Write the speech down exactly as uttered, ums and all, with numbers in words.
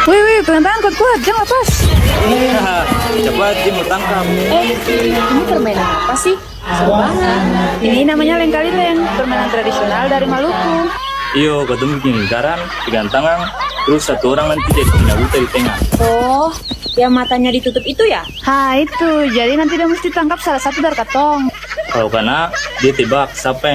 Wih, wih, pegang tangan kuat-kuat, jangan lepas. Cepat, Jim, mau tangkap. Eh, ini permainan apa sih? Seru banget. Ini namanya lengkali-leng, permainan tradisional dari Maluku. Iyo, ketemu bikin lingkaran, pegang tangan, terus satu orang nanti jadi kena buta di tengah. Oh, yang matanya ditutup itu ya? Ha, itu. Jadi nanti dia mesti tangkap salah satu dari katong. Kalau kena, dia tebak siapa yang